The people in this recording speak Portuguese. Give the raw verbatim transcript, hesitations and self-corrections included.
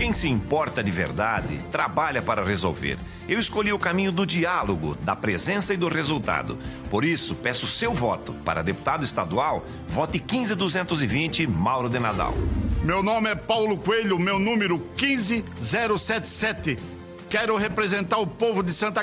Quem se importa de verdade, trabalha para resolver. Eu escolhi o caminho do diálogo, da presença e do resultado. Por isso, peço seu voto. Para deputado estadual, vote quinze duzentos e vinte, Mauro de Nadal. Meu nome é Paulo Coelho, meu número quinze zero setenta e sete. Quero representar o povo de Santa